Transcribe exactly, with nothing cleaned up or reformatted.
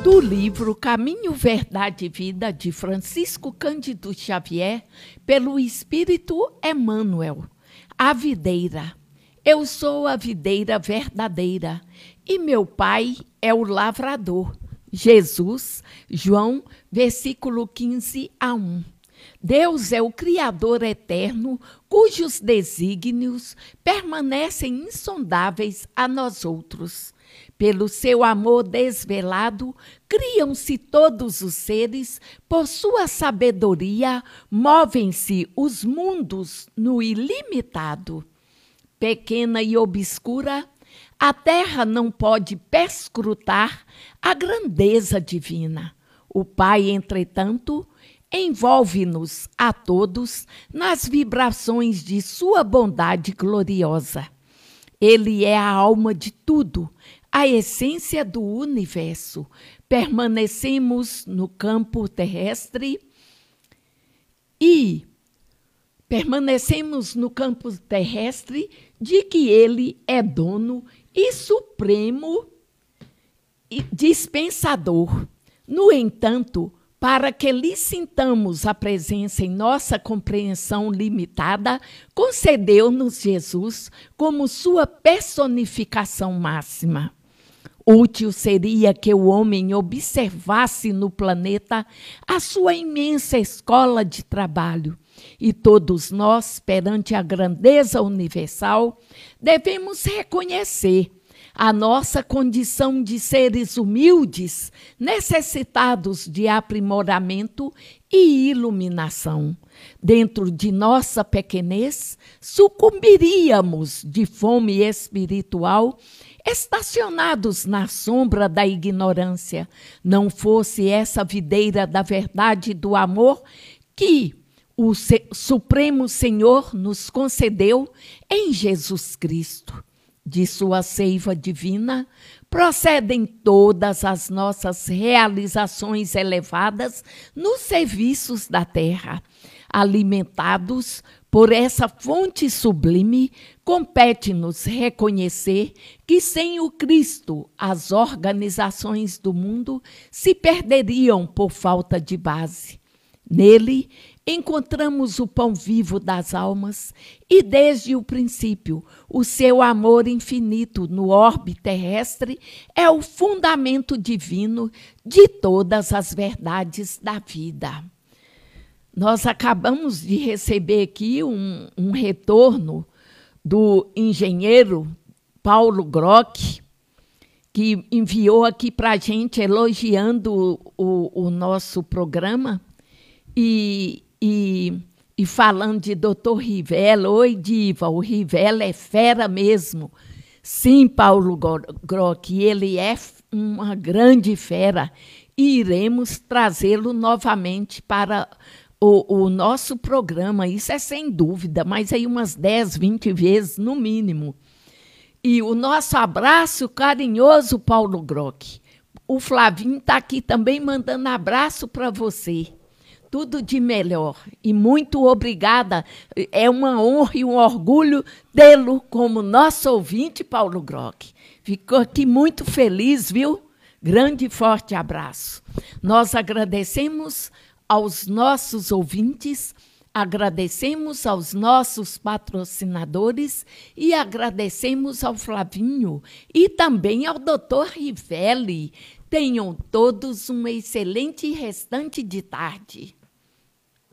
do livro Caminho, Verdade e Vida, de Francisco Cândido Xavier, pelo Espírito Emmanuel. A videira. Eu sou a videira verdadeira, e meu pai é o lavrador. Jesus, João, versículo quinze a um. Deus é o Criador eterno, cujos desígnios permanecem insondáveis a nós outros. Pelo seu amor desvelado, criam-se todos os seres, por sua sabedoria, movem-se os mundos no ilimitado. Pequena e obscura, a terra não pode perscrutar a grandeza divina. O Pai, entretanto, envolve-nos a todos nas vibrações de sua bondade gloriosa. Ele é a alma de tudo, a essência do universo. Permanecemos no campo terrestre e permanecemos no campo terrestre de que ele é dono e supremo e dispensador. No entanto, para que lhe sintamos a presença em nossa compreensão limitada, concedeu-nos Jesus como sua personificação máxima. Útil seria que o homem observasse no planeta a sua imensa escola de trabalho. E todos nós, perante a grandeza universal, devemos reconhecer a nossa condição de seres humildes, necessitados de aprimoramento e iluminação. Dentro de nossa pequenez, sucumbiríamos de fome espiritual, estacionados na sombra da ignorância, não fosse essa videira da verdade e do amor que o Supremo Senhor nos concedeu em Jesus Cristo. De sua seiva divina, procedem todas as nossas realizações elevadas nos serviços da terra. Alimentados por essa fonte sublime, compete-nos reconhecer que sem o Cristo as organizações do mundo se perderiam por falta de base. Nele, encontramos o pão vivo das almas e, desde o princípio, o seu amor infinito no orbe terrestre é o fundamento divino de todas as verdades da vida. Nós acabamos de receber aqui um, um retorno do engenheiro Paulo Grock, que enviou aqui para a gente elogiando o, o nosso programa e, e, e falando de doutor Rivela. Oi, Diva, o Rivela é fera mesmo. Sim, Paulo Grock, ele é uma grande fera e iremos trazê-lo novamente para O, o nosso programa, isso é sem dúvida, mas aí umas dez, vinte vezes no mínimo. E o nosso abraço carinhoso, Paulo Grock. O Flavinho está aqui também mandando abraço para você. Tudo de melhor. E muito obrigada. É uma honra e um orgulho tê-lo como nosso ouvinte, Paulo Grock. Ficou aqui muito feliz, viu? Grande e forte abraço. Nós agradecemos aos nossos ouvintes, agradecemos aos nossos patrocinadores e agradecemos ao Flavinho e também ao doutor Rivelli. Tenham todos um excelente restante de tarde.